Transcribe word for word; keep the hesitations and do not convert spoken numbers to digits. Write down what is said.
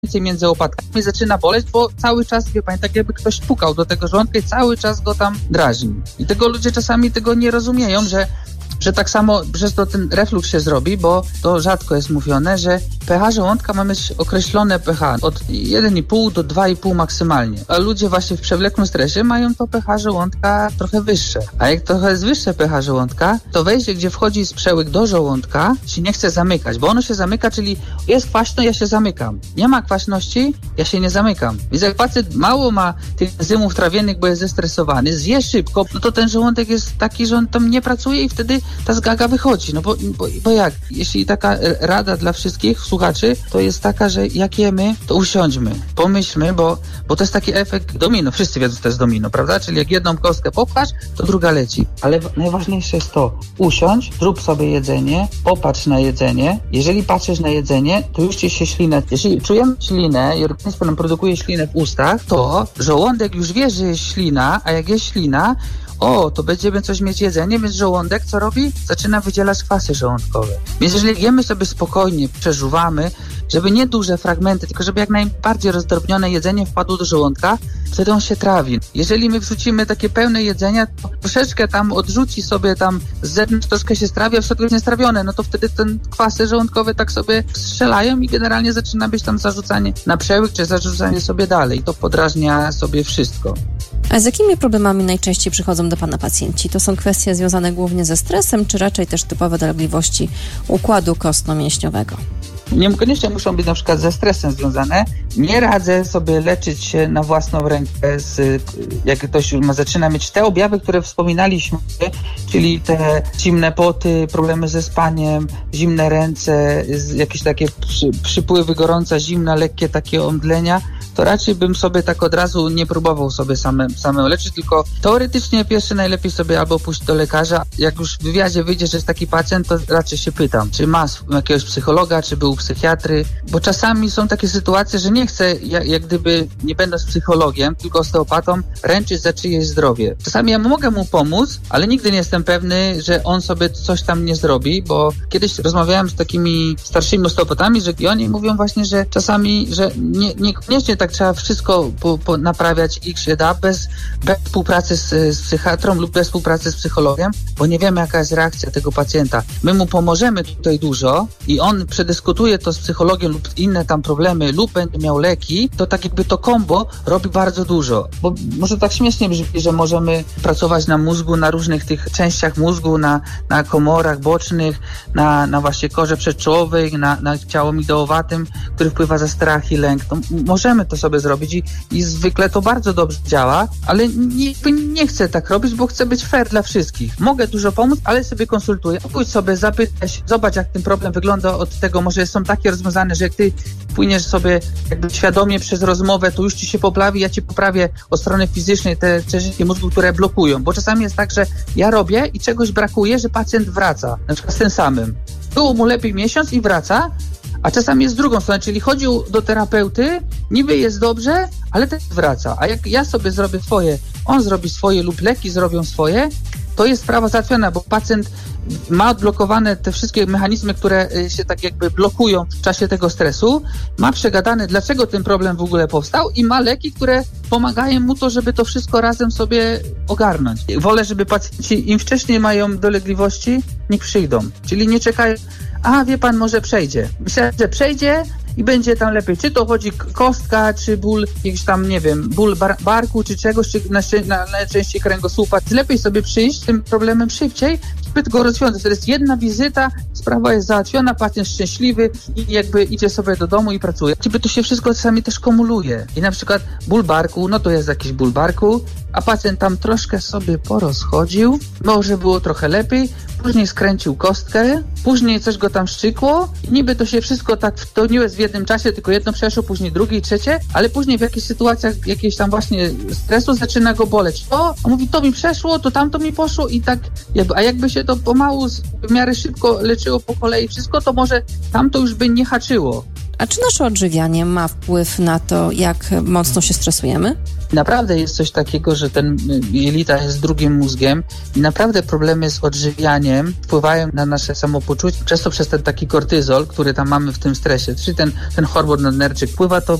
więcej między łopatkami, zaczyna boleć, bo cały czas, wie pani, tak jakby ktoś pukał do tego żołądka i cały czas go tam drażni. I tego ludzie czasami tego nie rozumieją, że że tak samo przez to ten refluks się zrobi, bo to rzadko jest mówione, że pH żołądka ma mieć określone pH od jeden i pół do dwa i pół maksymalnie. A ludzie właśnie w przewlekłym stresie mają to pH żołądka trochę wyższe. A jak trochę jest wyższe pH żołądka, to wejście, gdzie wchodzi przełyk do żołądka, się nie chce zamykać, bo ono się zamyka, czyli jest kwaśno, ja się zamykam. Nie ma kwaśności, ja się nie zamykam. Więc jak pacjent mało ma tych enzymów trawiennych, bo jest zestresowany, zje szybko, no to ten żołądek jest taki, że on tam nie pracuje i wtedy ta zgaga wychodzi. No bo, bo, bo jak? Jeśli taka rada dla wszystkich słuchaczy, to jest taka, że jak jemy, to usiądźmy, pomyślmy, bo, bo to jest taki efekt domino. Wszyscy wiedzą, że to jest domino, prawda? Czyli jak jedną kostkę popchasz, to druga leci. Ale najważniejsze jest to, usiądź, zrób sobie jedzenie, popatrz na jedzenie. Jeżeli patrzysz na jedzenie, to już ci się ślina. Jeśli czujemy ślinę i organizm nam produkuje ślinę w ustach, to żołądek już wie, że jest ślina, a jak jest ślina, o, to będziemy coś mieć jedzenie, więc żołądek co robi? Zaczyna wydzielać kwasy żołądkowe. Więc jeżeli jemy sobie spokojnie, przeżuwamy, żeby nie duże fragmenty, tylko żeby jak najbardziej rozdrobnione jedzenie wpadło do żołądka, wtedy on się trawi. Jeżeli my wrzucimy takie pełne jedzenia, to troszeczkę tam odrzuci sobie tam z zewnątrz, troszkę się strawi, a w środku jest niestrawione, no to wtedy ten kwasy żołądkowe tak sobie strzelają i generalnie zaczyna być tam zarzucanie na przełyk, czy zarzucanie sobie dalej. To podrażnia sobie wszystko. A z jakimi problemami najczęściej przychodzą do pana pacjenci? To są kwestie związane głównie ze stresem, czy raczej też typowe dolegliwości układu kostno-mięśniowego? Niekoniecznie muszą być na przykład ze stresem związane. Nie radzę sobie leczyć się na własną rękę, z, jak ktoś ma, zaczyna mieć te objawy, które wspominaliśmy, czyli te zimne poty, problemy ze spaniem, zimne ręce, jakieś takie przy, przypływy gorąca, zimna, lekkie takie omdlenia, to raczej bym sobie tak od razu nie próbował sobie same, samemu leczyć, tylko teoretycznie pierwszy najlepiej sobie albo pójść do lekarza. Jak już w wywiadzie wyjdzie, że jest taki pacjent, to raczej się pytam, czy ma jakiegoś psychologa, czy był psychiatry, bo czasami są takie sytuacje, że nie chcę, jak, jak gdyby nie będąc psychologiem, tylko osteopatą, ręczyć za czyjeś zdrowie. Czasami ja mogę mu pomóc, ale nigdy nie jestem pewny, że on sobie coś tam nie zrobi, bo kiedyś rozmawiałem z takimi starszymi osteopatami, że i oni mówią właśnie, że czasami, że nie, niekoniecznie tak trzeba wszystko po, po naprawiać i się da bez, bez współpracy z, z psychiatrą lub bez współpracy z psychologiem, bo nie wiemy, jaka jest reakcja tego pacjenta. My mu pomożemy tutaj dużo i on przedyskutuje to z psychologiem lub inne tam problemy lub będzie miał leki, to tak jakby to kombo robi bardzo dużo. Bo może tak śmiesznie brzmi, że możemy pracować na mózgu, na różnych tych częściach mózgu, na, na komorach bocznych, na, na właśnie korze przedczołowej, na, na ciało midołowatym, który wpływa za strach i lęk. To możemy to sobie zrobić i, i zwykle to bardzo dobrze działa, ale nie, nie chcę tak robić, bo chcę być fair dla wszystkich. Mogę dużo pomóc, ale sobie konsultuję. Pójdź sobie, zapytaj się, zobacz, jak ten problem wygląda od tego, może są takie rozwiązane, że jak ty płyniesz sobie jakby świadomie przez rozmowę, to już ci się poprawi, ja ci poprawię od strony fizycznej te części mózgu, które blokują, bo czasami jest tak, że ja robię i czegoś brakuje, że pacjent wraca, na przykład z tym samym. Było mu lepiej miesiąc i wraca, a czasami jest z drugą stronę, czyli chodził do terapeuty, niby jest dobrze, ale też wraca. A jak ja sobie zrobię swoje, on zrobi swoje lub leki zrobią swoje, to jest sprawa załatwiona, bo pacjent ma odblokowane te wszystkie mechanizmy, które się tak jakby blokują w czasie tego stresu, ma przegadane, dlaczego ten problem w ogóle powstał i ma leki, które pomagają mu to, żeby to wszystko razem sobie ogarnąć. Wolę, żeby pacjenci im wcześniej mają dolegliwości, niech przyjdą. Czyli nie czekają, a wie pan, może przejdzie. Myślę, że przejdzie i będzie tam lepiej. Czy to chodzi kostka, czy ból, jakiś tam, nie wiem, ból bar- barku, czy czegoś, czy na, na, najczęściej kręgosłupa. Lepiej sobie przyjść z tym problemem szybciej, żeby go rozwiązać. To jest jedna wizyta, sprawa jest załatwiona, pacjent szczęśliwy i jakby idzie sobie do domu i pracuje. Jakby to się wszystko czasami też kumuluje. I na przykład ból barku, no to jest jakiś ból barku, a pacjent tam troszkę sobie porozchodził, może było trochę lepiej, później skręcił kostkę, później coś go tam szczykło i niby to się wszystko tak to nie jest w jednym czasie, tylko jedno przeszło, później drugie i trzecie, ale później w jakichś sytuacjach jakiegoś tam właśnie stresu zaczyna go boleć. To, on mówi, to mi przeszło, to tamto mi poszło i tak, jakby, a jakby się to pomału w miarę szybko leczyło po kolei wszystko, to może tamto już by nie haczyło. A czy nasze odżywianie ma wpływ na to, jak mocno się stresujemy? Naprawdę jest coś takiego, że ten jelita jest drugim mózgiem i naprawdę problemy z odżywianiem wpływają na nasze samopoczucie. Często przez ten taki kortyzol, który tam mamy w tym stresie, czyli ten, ten hormon nadnerczy, wpływa to